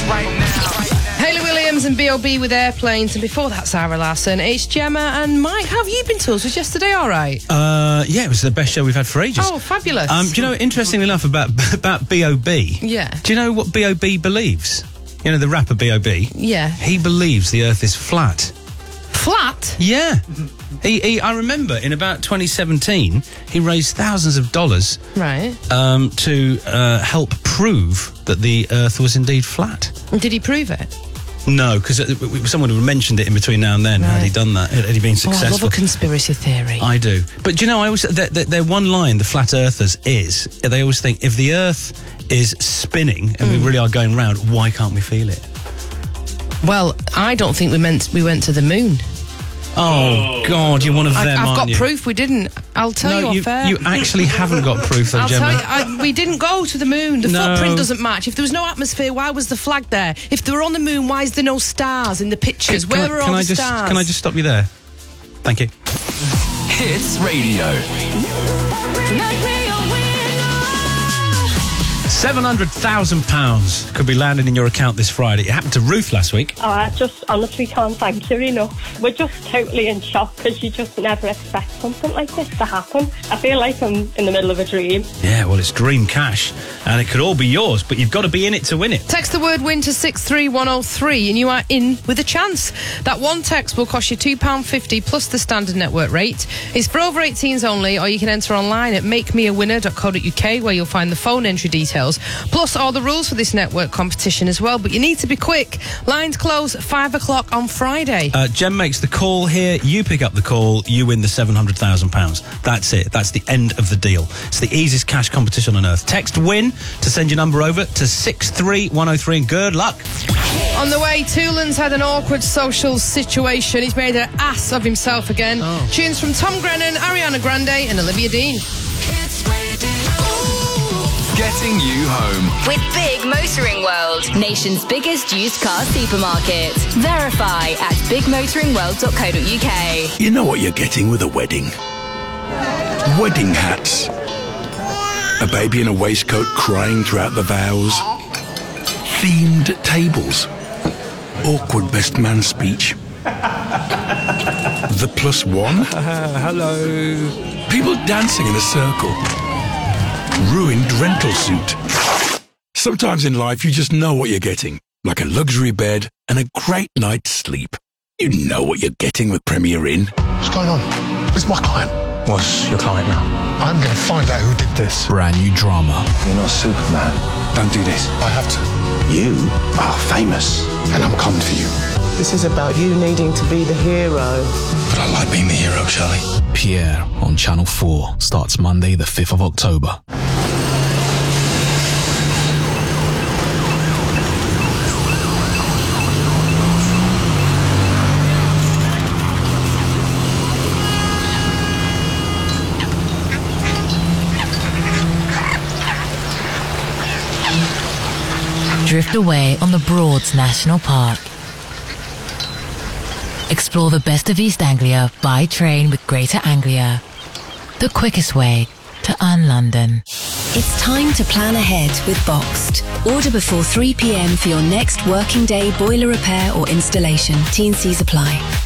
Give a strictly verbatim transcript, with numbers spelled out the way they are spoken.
right now. Hayley Williams and B O B with Airplanes, and before that, Sarah Larson. It's Gemma and Mike. How have you been to us? Was yesterday all right? Uh, yeah, it was the best show we've had for ages. Oh, fabulous. Um, do you know, interestingly enough, about about B O B? Yeah. Do you know what B O B believes? You know, the rapper B O B? Yeah. He believes the Earth is flat. Flat? Yeah. He, he, I remember in about twenty seventeen, he raised thousands of dollars Right. um, to uh, help prove that the Earth was indeed flat. And did he prove it? No, because someone would have mentioned it in between now and then. Right. Had he done that? Had he been successful? Oh, I love a conspiracy theory. I do. But do you know, I always their, their, their one line, the flat earthers, is they always think if the Earth is spinning and mm. we really are going round, why can't we feel it? Well, I don't think we meant we went to the moon. Oh, God, you're one of I, them, I've aren't got you? proof we didn't. I'll tell no, you off you, air. you actually haven't got proof, though, I'll Gemma. tell you, I, we didn't go to the moon. The No. footprint doesn't match. If there was no atmosphere, why was the flag there? If they were on the moon, why is there no stars in the pictures? Can, Where can are I, all can the I just, stars? Can I just stop you there? Thank you. Hits Radio. seven hundred thousand pounds could be landing in your account this Friday. It happened to Ruth last week. Oh, I just honestly can't thank you enough. We're just totally in shock because you just never expect something like this to happen. I feel like I'm in the middle of a dream. Yeah, well, it's dream cash, and it could all be yours, but you've got to be in it to win it. Text the word win to six three one oh three and you are in with a chance. That one text will cost you two pounds fifty plus the standard network rate. It's for over eighteens only, or you can enter online at make me a winner dot co dot uk where you'll find the phone entry details, plus all the rules for this network competition as well. But you need to be quick. Lines close at five o'clock on Friday. Uh, Jem makes the call here. You pick up the call. You win the seven hundred thousand pounds. That's it. That's the end of the deal. It's the easiest cash competition on earth. Text WIN to send your number over to six three one oh three and good luck. On the way, Toolan's had an awkward social situation. He's made an ass of himself again. Oh. Tunes from Tom Grennan, Ariana Grande and Olivia Dean. Getting you home. With Big Motoring World, nation's biggest used car supermarket. Verify at big motoring world dot co dot uk. You know what you're getting with a wedding? Wedding hats. A baby in a waistcoat crying throughout the vows. Themed tables. Awkward best man speech. The plus one. Uh, hello. People dancing in a circle. Ruined rental suit. Sometimes in life you just know what you're getting. Like a luxury bed and a great night's sleep. You know what you're getting with Premier Inn. What's going on? It's my client. What's your client now? I'm going to find out who did this. Brand new drama. You're not Superman. Don't do this. I have to. You are famous. And I'm coming for you. This is about you needing to be the hero. But I like being the hero, Charlie. Pierre on Channel four starts Monday the fifth of October. Drift away on the Broads National Park. Explore the best of East Anglia by train with Greater Anglia. The quickest way to un-London. It's time to plan ahead with Boxed. Order before three p m for your next working day boiler repair or installation. T and C's apply.